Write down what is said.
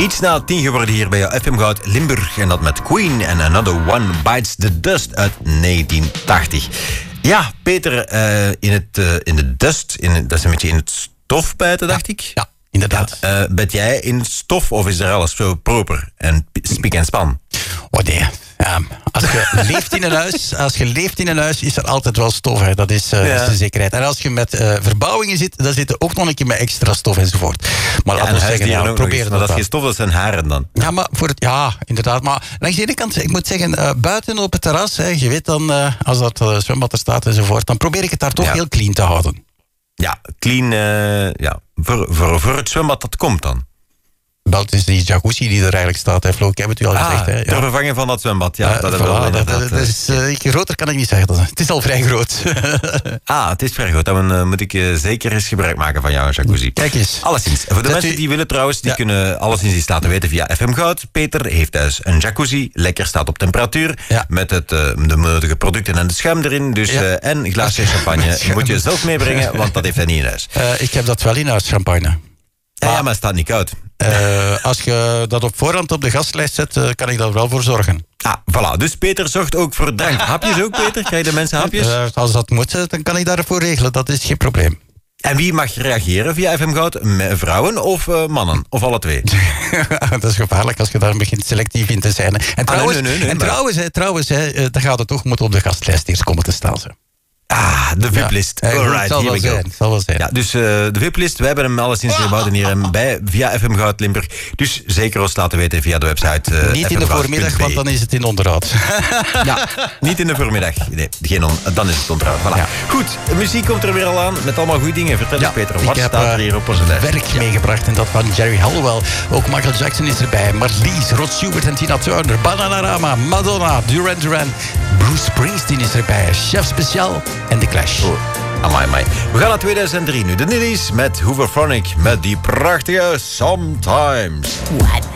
Iets na 10 geworden hier bij jouw FM Goud Limburg. En dat met Queen en Another One Bites the Dust uit 1980. Ja, Peter, in de dust, dat is een beetje in het stof bijten, dacht ik. Ja, inderdaad. Bet jij in het stof of is er alles zo proper en spiek en span? Oh nee. Als je leeft in een huis, is er altijd wel stof. Hè. Dat is de zekerheid. En als je met verbouwingen zit, dan zit er ook nog een keer met extra stof enzovoort. Maar laten we zeggen, probeer dat is geen stof, dat zijn haren dan. Ja, maar inderdaad. Maar langs de ene kant, ik moet zeggen, buiten op het terras, hè, je weet dan, als dat zwembad er staat enzovoort, dan probeer ik het daar toch heel clean te houden. Ja, clean, voor het zwembad dat komt dan. Het is die jacuzzi die er eigenlijk staat, hè, Flo. Ik heb het u al gezegd. Hè. Ter vervanging van dat zwembad. Ja, groter kan ik niet zeggen. Het is al vrij groot. Het is vrij groot. Dan moet ik zeker eens gebruik maken van jouw jacuzzi. Kijk eens. Alleszins. Voor de mensen die willen trouwens, die kunnen alleszins iets laten weten via FM Goud. Peter heeft thuis een jacuzzi. Lekker staat op temperatuur. Ja. Met de nodige producten en de schuim erin. Dus, en een glaasje champagne moet je zelf meebrengen, want dat heeft hij niet in huis. Ik heb dat wel in huis, champagne. Ja, maar het staat niet koud. Als je dat op voorhand op de gastlijst zet, kan ik daar wel voor zorgen. Voilà. Dus Peter zorgt ook voor drank. Hapjes ook, Peter? Krijg je de mensen hapjes? Als dat moet, dan kan ik daarvoor regelen. Dat is geen probleem. En wie mag reageren via FM Goud? Vrouwen of mannen? Of alle twee? Dat is gevaarlijk als je daar begint selectief in te zijn. En trouwens, dan gaat het toch moeten op de gastlijst eerst komen te staan. De VIP-list. Alright, zal wel zijn. Ja, dus de VIP-list, we hebben hem alleszins geboden hier bij via FM Goud Limburg. Dus zeker ons laten weten via de website. Niet in de voormiddag, want dan is het in onderhoud. Ja, niet in de voormiddag. Nee, dan is het onderhoud. Voilà. Ja. Goed, de muziek komt er weer al aan met allemaal goede dingen. Vertel eens, Peter, wat staat er hier op onze lijst? Werk meegebracht en dat van Jerry Halliwell. Ook Michael Jackson is erbij. Marlies, Rod Stewart en Tina Turner. Bananarama, Madonna, Duran Duran. Bruce Springsteen is erbij. Chef Speciaal en The Clash. Amai. We gaan naar 2003 nu. De Nillies met Hooverphonic met die prachtige Sometimes.